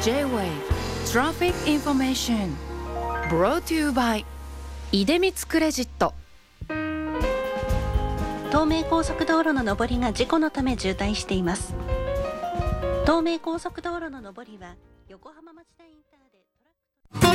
J-Way Traffic Information Brought to you by 出光クレジット。 東名高速道路の上りが事故のため渋滞しています。東名高速道路の上りは横浜町田インター